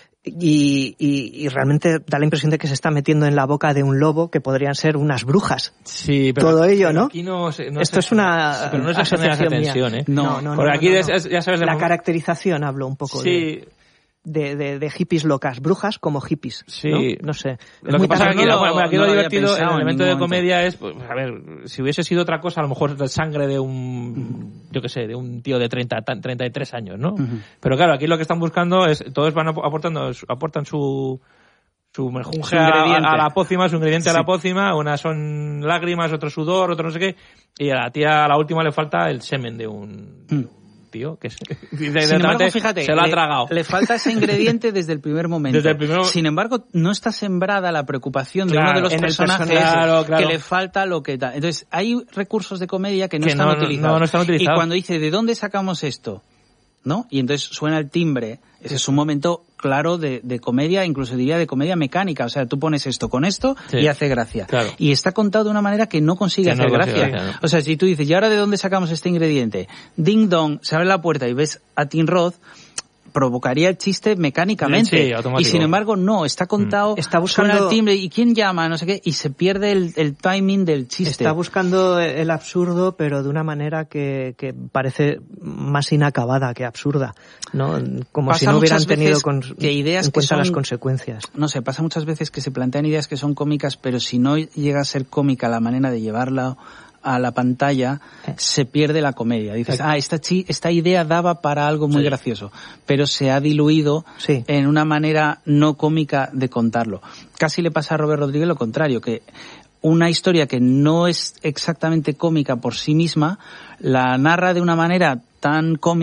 Y, y, y realmente da la impresión de que se está metiendo en la boca de un lobo que podrían ser unas brujas. Sí, pero todo ello, pero ¿no? Aquí no, no Esto es una sí, pero no es asociación tensión, ¿eh? No, no, no. Porque no, aquí no, no. Es, ya sabes de la momento... caracterización hablo un poco sí. de... De, de, de hippies locas, brujas como hippies, sí. ¿no? No sé. Lo que pasa es que aquí, no, lo, aquí no lo lo divertido, el elemento de momento. comedia es, pues, a ver, si hubiese sido otra cosa, a lo mejor de sangre de un, yo qué sé, de un tío de treinta, treinta y tres años, ¿no? Uh-huh. Pero claro, aquí lo que están buscando es, todos van aportando, aportan su, su menjunje a, a la pócima, su ingrediente sí. a la pócima, unas son lágrimas, otro sudor, otro no sé qué, y a la tía, a la última le falta el semen de un... Uh. Tío, que es, sin embargo, fíjate, se lo ha le, tragado. Le falta ese ingrediente desde el primer momento. Desde el primer... Sin embargo, no está sembrada la preocupación claro, de uno de los personajes claro, claro. que le falta lo que da. Entonces, hay recursos de comedia que no, que están, no, utilizados. No, no están utilizados. Y cuando dice, ¿de dónde sacamos esto? ¿No? Y entonces suena el timbre. Ese es un momento claro de, de comedia, incluso diría de comedia mecánica. O sea, tú pones esto con esto sí. y hace gracia. Claro. Y está contado de una manera que no consigue que hacer no gracia. gracia no. O sea, si tú dices, ¿y ahora de dónde sacamos este ingrediente? Ding dong, se abre la puerta y ves a Tim Roth, provocaría el chiste mecánicamente. Sí, automático. Y sin embargo, no, está contado, mm. está buscando el timbre, ¿y quién llama? No sé qué, y se pierde el, el timing del chiste. Está buscando el absurdo, pero de una manera que, que parece más inacabada que absurda, ¿no? Como pasa si no hubieran tenido con, que ideas en cuenta que son, las consecuencias. No sé, pasa muchas veces que se plantean ideas que son cómicas, pero si no llega a ser cómica la manera de llevarla a la pantalla, se pierde la comedia. Dices, ah, esta chi, esta idea daba para algo muy sí. gracioso, pero se ha diluido sí. en una manera no cómica de contarlo. Casi le pasa a Robert Rodríguez lo contrario, que una historia que no es exactamente cómica por sí misma, la narra de una manera tan cómic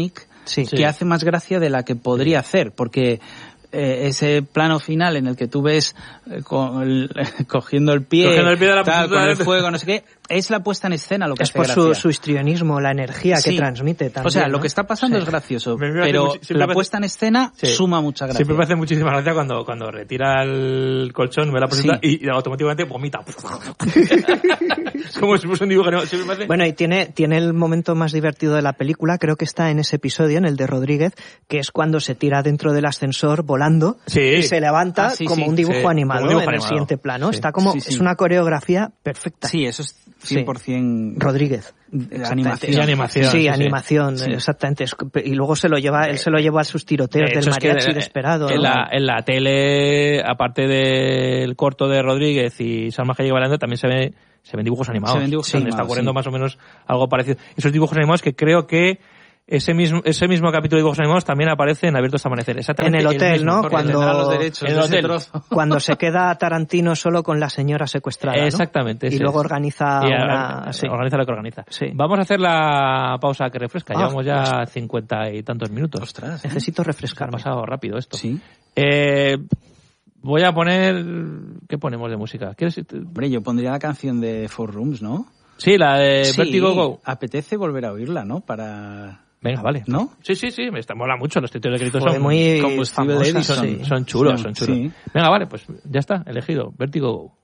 sí. que hace más gracia de la que podría hacer, porque eh, ese plano final en el que tú ves eh, con el, cogiendo el pie, cogiendo el pie de la tal, con el fuego, no sé qué, es la puesta en escena lo que es hace por gracia. su, su histrionismo, la energía sí. que transmite también. O sea, ¿no? lo que está pasando sí. es gracioso, me, me pero la hace, puesta en escena sí. suma mucha gracia. Siempre me hace muchísima gracia cuando, cuando retira el colchón, ve la presenta sí. y, y automáticamente vomita. Como si fuese un dibujo. ¿No? Me hace... Bueno, y tiene, tiene el momento más divertido de la película, creo que está en ese episodio, en el de Rodríguez, que es cuando se tira dentro del ascensor volando sí. y se levanta ah, sí, como, sí, un dibujo sí. animado como un dibujo en animado. el siguiente plano. Sí. Está como, sí, sí. es una coreografía perfecta. Sí, eso es cien por ciento sí. Rodríguez. Animación. Sí, animación. Sí, sí, animación, sí. exactamente. Y luego se lo lleva, él se lo lleva a sus tiroteos del mariachi es que, desesperado. En, ¿no? la, en la tele, aparte del corto de Rodríguez y Salma Hayek bailando, también se ve se ven dibujos animados. Se ven dibujos sí, animados, está ocurriendo sí. más o menos algo parecido. Esos dibujos animados que creo que ese mismo ese mismo capítulo de dibujos animados también aparece en Abiertos a Amanecer. Exactamente en el hotel, el mismo, ¿no? Cuando los derechos en el hotel. Cuando se queda Tarantino solo con la señora secuestrada, ¿no? Exactamente. Y luego es. organiza y una... a, sí. Organiza lo que organiza. Sí. Vamos a hacer la pausa que refresca. Ah, Llevamos ya cincuenta y tantos minutos. Ostras, necesito refrescarme. Ha pasado rápido esto. Sí. Eh... Voy a poner... ¿Qué ponemos de música? ¿Quieres...? Hombre, yo pondría la canción de Four Rooms, ¿no? Sí, la de sí, Vertigo Go. Apetece volver a oírla, ¿no? Para... Venga, vale. ¿No? Sí, sí, sí, me está mola mucho. Los títulos de crédito Fue son muy combustible famosa, son, sí. son chulos, Sí, son chulos. sí. Venga, vale, pues ya está, elegido. Vertigo Go.